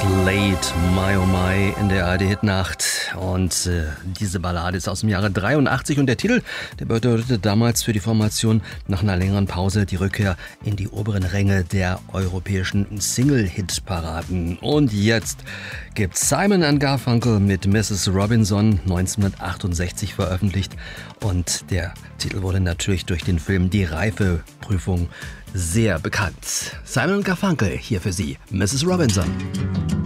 Slade, My Oh My in der ARD-Hitnacht. Und diese Ballade ist aus dem Jahre 83 und der Titel, der bedeutete damals für die Formation nach einer längeren Pause die Rückkehr in die oberen Ränge der europäischen Single-Hit-Paraden. Und jetzt gibt's Simon & Garfunkel mit Mrs. Robinson, 1968 veröffentlicht. Und der Titel wurde natürlich durch den Film Die Reifeprüfung sehr bekannt. Simon & Garfunkel hier für Sie, Mrs. Robinson.